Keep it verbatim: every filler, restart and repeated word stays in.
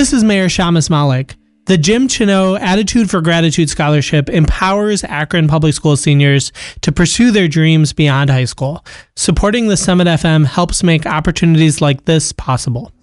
This is Mayor Shamus Malik. The Jim Chino Attitude for Gratitude Scholarship empowers Akron Public School seniors to pursue their dreams beyond high school. Supporting the Summit F M helps make opportunities like this possible.